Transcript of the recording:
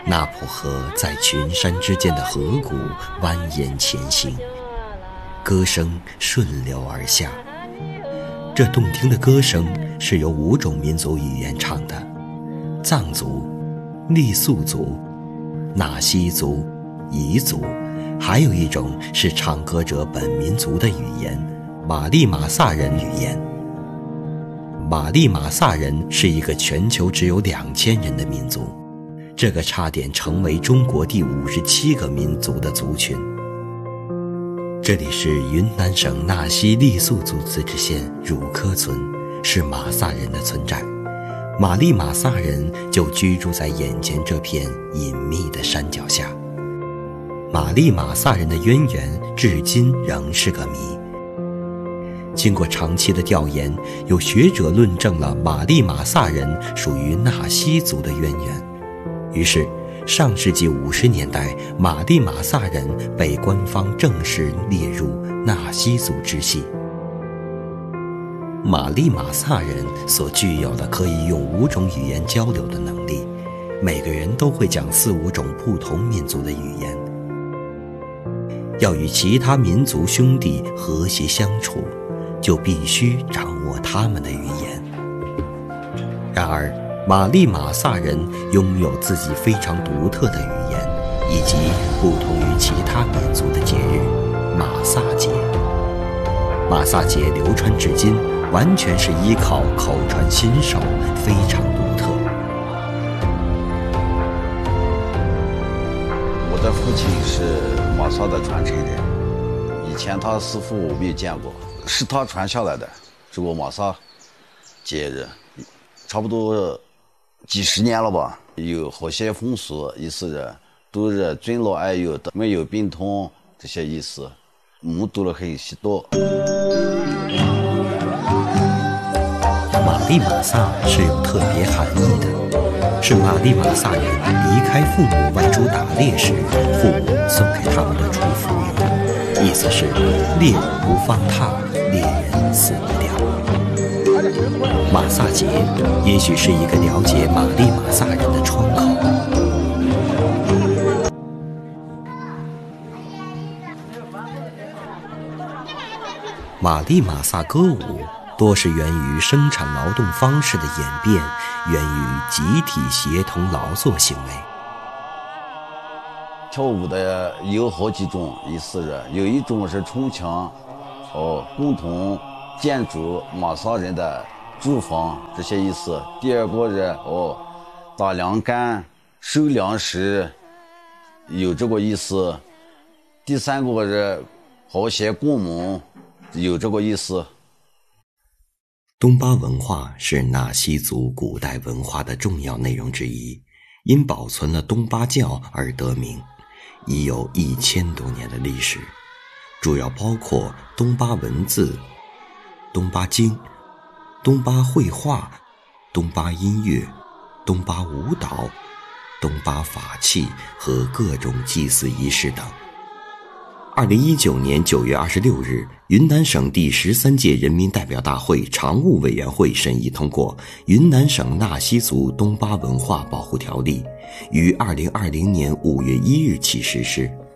那浦河在群山之间的河谷蜿蜒前行，歌声顺流而下。这动听的歌声是由5种民族语言唱的：藏族、傈僳族、纳西族、彝族，还有一种是唱歌者本民族的语言——玛丽玛萨人语言。玛丽玛萨人是一个全球只有2000人的民族，这个差点成为中国第57个民族的族群。这里是云南省纳西傈僳族自治县汝科村，是玛萨人的村寨。玛丽玛萨人就居住在眼前这片隐秘的山脚下。玛丽玛萨人的渊源至今仍是个谜。经过长期的调研，有学者论证了玛丽玛萨人属于纳西族的渊源。于是上世纪50年代，玛丽玛萨人被官方正式列入纳西族支系。玛丽玛萨人所具有的可以用5种语言交流的能力，每个人都会讲4、5种不同民族的语言。要与其他民族兄弟和谐相处，就必须掌握他们的语言。然而玛丽玛萨人拥有自己非常独特的语言，以及不同于其他民族的节日——玛萨节。玛萨节流传至今，完全是依靠口传心授，非常独特。 我的父亲是玛萨的传承人，以前他师傅我没有见过，是他传下来的这个玛萨节日，差不多几十年了吧。有好些风俗，意思是都是尊老爱幼的，没有病痛这些意思，目睹了很许多。 玛丽玛萨是有特别含义的，是玛丽玛萨人离开父母外出打猎时，父母送给他们的祝福语，意思是猎物不放踏，猎人死不掉。玛萨节也许是一个了解玛丽玛萨人的窗口。玛丽玛萨歌舞多是源于生产劳动方式的演变，源于集体协同劳作行为。 跳舞的有好几种，意思是有一种是冲墙，共同建筑玛萨人的住房，这些意思。第二个是打粮杆、收粮食，有这个意思。第三个是好些过门，有这个意思。 东巴文化是纳西族古代文化的重要内容之一，因保存了东巴教而得名，已有1000多年的历史，主要包括东巴文字、东巴经、东巴绘画、东巴音乐、东巴舞蹈、东巴法器和各种祭祀仪式等。2019年9月26日，云南省第13届人民代表大会常务委员会审议通过《云南省纳西族东巴文化保护条例》，于2020年5月1日起实施。